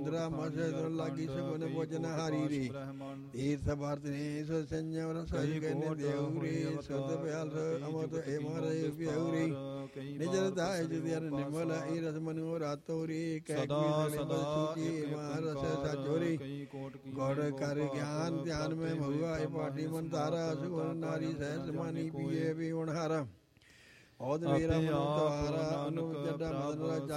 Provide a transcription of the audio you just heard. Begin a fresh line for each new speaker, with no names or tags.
ਸਮੁੰਦਰਾ ਮਸ ਲਾਗੀ ਸਗੁਨ ਭੋਜਨ ਹਾਰੀ ਰੇ ਤੀਰਥ ਭਾਰਤ ਨੇ ਸੋ ਸੰਜਮ ਰਸਾਈ ਕਹਿੰਦੇ ਦੇਉਰੀ ਸੁਧ ਪਿਆਲ ਅਮਤ ਏ ਮਾਰੇ ਪਿਉਰੀ ਨਿਜਰ ਦਾਇ ਜਿਦਰ ਨਿਮਲ ਈ ਰਸ ਮਨੁ ਰਾਤੋਰੀ ਕਹਿ ਕੀ ਸਦਾ ਸੁਜੀ ਮਹਾਰਸ ਸਜੋਰੀ ਗੌੜ ਕਰ ਗਿਆਨ ਧਿਆਨ ਮੈਂ ਭਗਵਾ ਏ ਪਾਟੀ ਮਨ ਤਾਰਾ ਸੁਗੁਣ ਨਾਰੀ ਸਹਿ ਸਮਾਨੀ ਪੀਏ ਵੀ ਉਣਹਾਰਾ ਔਦ ਮੇਰਾ ਮਨੁ ਤਵਾਰਾ ਅਨੁ ਜਡਾ ਮਦਨ